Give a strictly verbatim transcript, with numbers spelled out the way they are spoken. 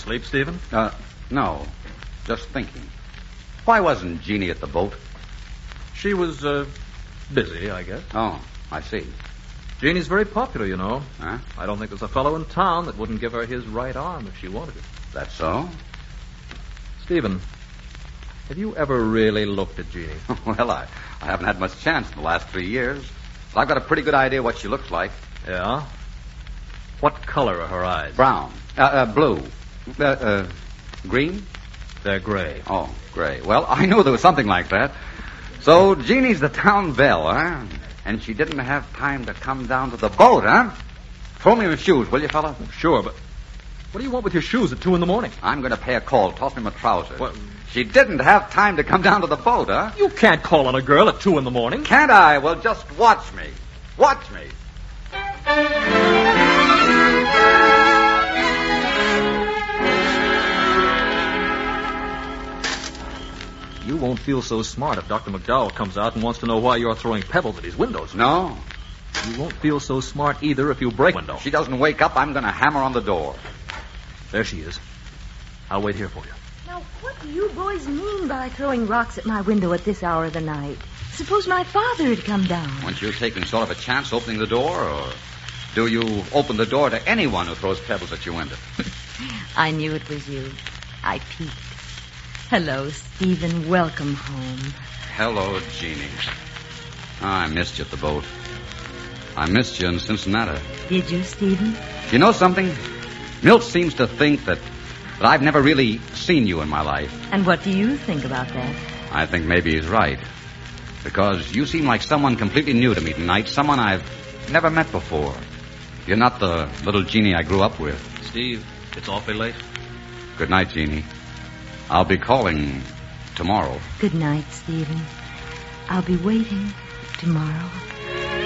Asleep, Stephen? Uh, no. Just thinking. Why wasn't Jeannie at the boat? She was, uh, busy, I guess. Oh, I see. Jeannie's very popular, you know. Huh? I don't think there's a fellow in town that wouldn't give her his right arm if she wanted it. That's so? Stephen, have you ever really looked at Jeannie? Well, I, I haven't had much chance in the last three years. But I've got a pretty good idea what she looks like. Yeah? What color are her eyes? Brown. Uh, uh, blue. Uh, uh, green? They're gray. Oh, gray. Well, I knew there was something like that. So Jeannie's the town belle, huh? And she didn't have time to come down to the boat, huh? Throw me my shoes, will you, fella? Sure, but what do you want with your shoes at two in the morning? I'm going to pay a call. Toss me my trousers. What? She didn't have time to come down to the boat, huh? You can't call on a girl at two in the morning. Can't I? Well, just watch me. Watch me. You won't feel so smart if Doctor McDowell comes out and wants to know why you're throwing pebbles at his windows. No. You won't feel so smart either if you break a window. She doesn't wake up, I'm going to hammer on the door. There she is. I'll wait here for you. Now, what do you boys mean by throwing rocks at my window at this hour of the night? Suppose my father had come down. Weren't you taking sort of a chance opening the door, or do you open the door to anyone who throws pebbles at your window? I knew it was you. I peeked. Hello, Stephen. Welcome home. Hello, Jeannie. Oh, I missed you at the boat. I missed you in Cincinnati. Did you, Stephen? You know something? Milt seems to think that, that I've never really seen you in my life. And what do you think about that? I think maybe he's right. Because you seem like someone completely new to me tonight, someone I've never met before. You're not the little Jeannie I grew up with. Steve, it's awfully late. Good night, Jeannie. I'll be calling tomorrow. Good night, Stephen. I'll be waiting tomorrow.